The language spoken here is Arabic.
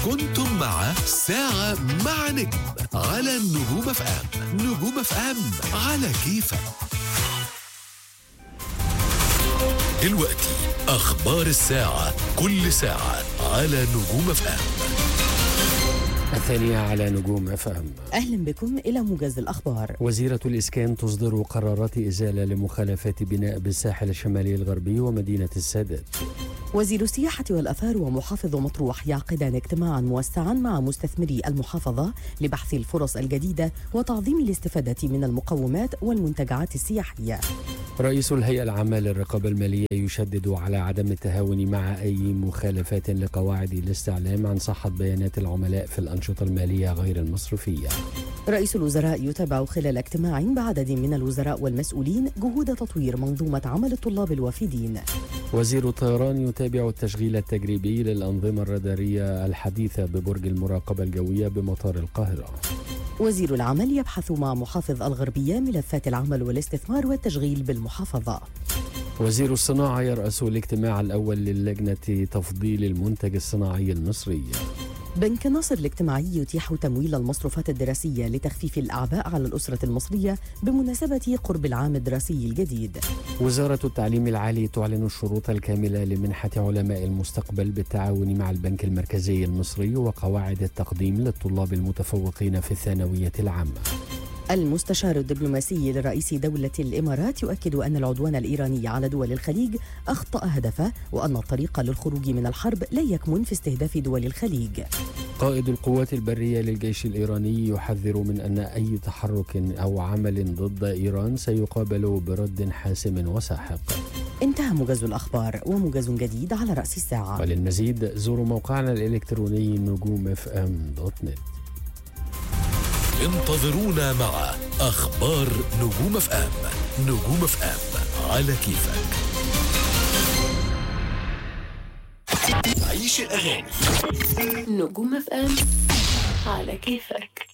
كنتم مع ساعة مع نجم على النجوم اف ام. نجوم اف ام على كيفك. دلوقتي أخبار الساعة، كل ساعة على نجوم اف ام. الثانية على نجوم اف ام. أهلا بكم إلى موجز الأخبار. وزيرة الإسكان تصدر قرارات إزالة لمخالفات بناء بالساحل الشمالي الغربي ومدينة السادات. وزير السياحة والأثار ومحافظ مطروح يعقدان اجتماعا موسعا مع مستثمري المحافظة لبحث الفرص الجديدة وتعظيم الاستفادة من المقومات والمنتجعات السياحية. رئيس الهيئة العامة للرقابة المالية يشدد على عدم التهاون مع أي مخالفات لقواعد الاستعلام عن صحة بيانات العملاء في الأنشطة المالية غير المصرفية. رئيس الوزراء يتابع خلال اجتماع بعدد من الوزراء والمسؤولين جهود تطوير منظومة عمل الطلاب الوافدين. وزير الطيران يتابع التشغيل التجريبي للأنظمة الرادارية الحديثة ببرج المراقبة الجوية بمطار القاهرة. وزير العمل يبحث مع محافظ الغربية ملفات العمل والاستثمار والتشغيل بالمحافظة. وزير الصناعة يرأس الاجتماع الأول للجنة تفضيل المنتج الصناعي المصري. بنك ناصر الاجتماعي يتيح تمويل المصروفات الدراسية لتخفيف الأعباء على الأسرة المصرية بمناسبة قرب العام الدراسي الجديد. وزارة التعليم العالي تعلن الشروط الكاملة لمنحة علماء المستقبل بالتعاون مع البنك المركزي المصري وقواعد التقديم للطلاب المتفوقين في الثانوية العامة. المستشار الدبلوماسي لرئيس دولة الإمارات يؤكد أن العدوان الإيراني على دول الخليج أخطأ هدفه وأن الطريق للخروج من الحرب لا يكمن في استهداف دول الخليج. قائد القوات البرية للجيش الإيراني يحذر من أن أي تحرك أو عمل ضد إيران سيقابل برد حاسم وساحق. انتهى موجز الأخبار، وموجز جديد على رأس الساعة. وللمزيد زوروا موقعنا الإلكتروني نجومfm.net. انتظرونا مع أخبار نجوم اف ام. نجوم اف ام على كيفك. عيش الأغاني. نجوم اف ام على كيفك.